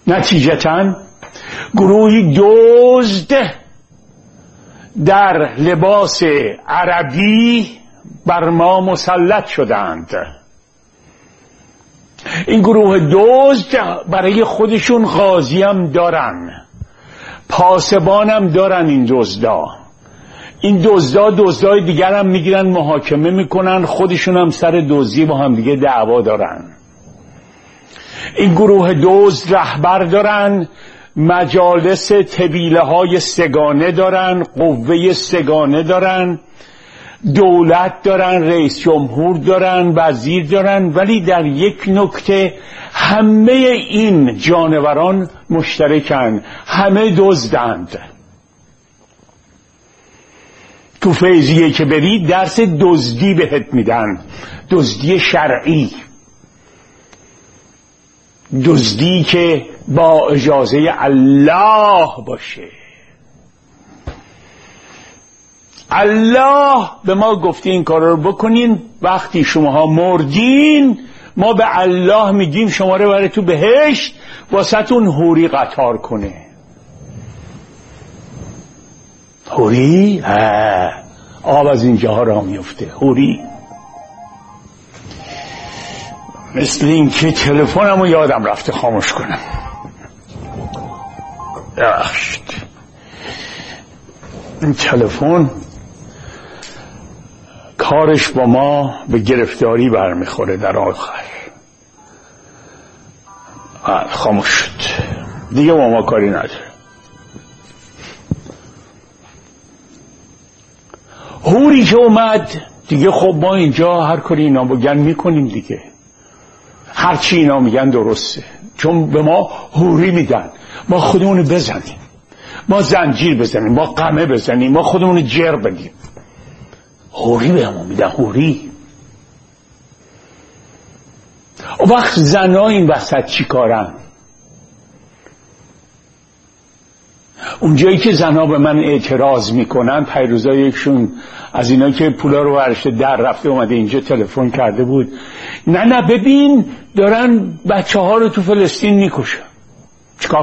نتیجتاً گروهی دزد در لباس عربی بر ما مسلط شدند. این گروه دزد برای خودشون قاضی هم دارن، پاسبان هم دارن. این دزدای دیگر هم میگیرن محاکمه میکنن، خودشون هم سر دزدی با هم دیگه دعوا دارن. این گروه دزد رهبر دارن، مجالس طویله های سگانه دارن، قوه سگانه دارن، دولت دارن، رئیس جمهور دارن، وزیر دارن. ولی در یک نکته همه این جانوران مشترکن، همه دزدند. تو فیضیه که برید درس دزدی بهت میدن، دزدی شرعی، دزدی که با اجازه الله باشه. الله به ما گفته این کار رو بکنین، وقتی شماها مردین ما به الله میگیم شما رو بره تو بهشت، واسهتون حوری قطار کنه. حوری؟ آب از اینجاها را میفته. حوری مثل این که تلفنم رو یادم رفته خاموش کنم. این تلفن کارش با ما به گرفتاری برمیخوره در آخر. خاموش شد دیگه، با ما کاری نداره. حوری که اومد دیگه، خب ما اینجا هر کاری اینا بگن میکنیم دیگه، هرچی اینا میگن درسته، چون به ما حوری میدن. ما خودمونو بزنیم، ما زنجیر بزنیم، ما قمه بزنیم، ما خودمونو جر بدیم. حوری به همون میدن، حوری. و وقت زنها این وسط چی کارن؟ اونجایی که زنها به من اعتراض میکنن، پیروزا یکشون از اینا که پولا رو ورشته در رفته اومده اینجا تلفن کرده بود، نه ببین دارن بچه ها رو تو فلسطین میکشن. چیکار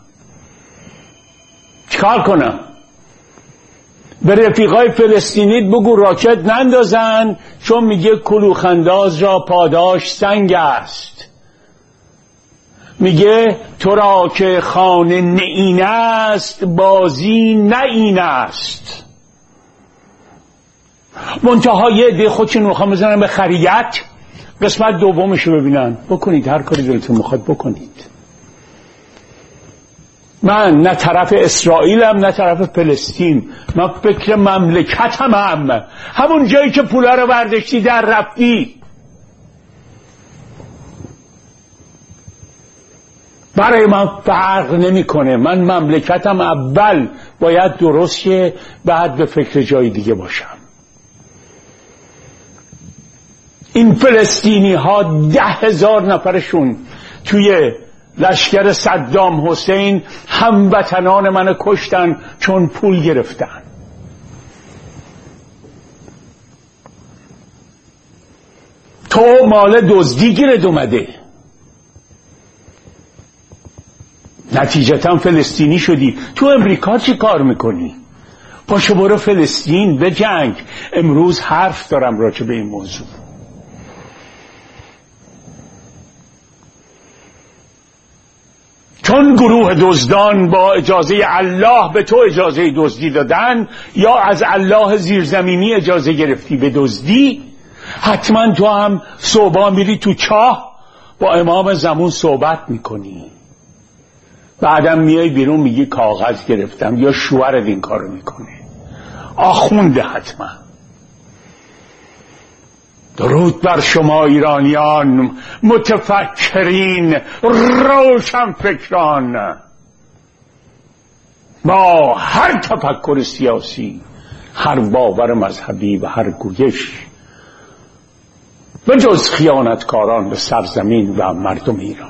کنم؟ به رفیقای فلسطینیت بگو راکت نندازن، چون میگه کلوخنداز را پاداش سنگ است. میگه تو را که خانه نه این است، بازی نه این است. منتها یه عده خودشون میخوام بزنن به خریت، قسمت دومشو ببینن. بکنید هر کاری دلتون میخواد بکنید. من نه طرف اسرائیلم نه طرف فلسطین، من فکر مملکتم همون جایی که پولا رو برداشتی در رفتی. برای من فرق نمیکنه. من مملکتم اول باید درست شه، بعد به فکر جای دیگه باشم. این فلسطینی ها 10,000 نفرشون توی لشکر صدام حسین هموطنان منو کشتن چون پول گرفتن. تو مال دزدی گیرت اومده، نتیجتا فلسطینی شدی. تو امریکا چی کار میکنی؟ پاشو برو فلسطین به جنگ. امروز حرف دارم راجع به این موضوع. چون گروه دزدان با اجازه الله به تو اجازه دزدی دادن، یا از الله زیرزمینی اجازه گرفتی به دزدی، حتما تو هم صبح میری تو چاه با امام زمان صحبت میکنی، بعدم میای بیرون میگی کاغذ گرفتم، یا شوهرت این کارو میکنه. آخونده حتما. درود بر شما ایرانیان، متفکرین، روشن فکران. با هر تفکر سیاسی، هر باور مذهبی و هر گویش، به جز خیانتکاران به سرزمین و مردم ایران.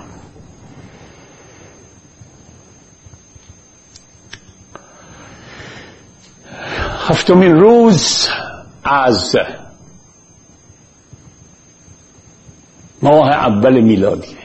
هفتمین روز از ماه اول میلادی،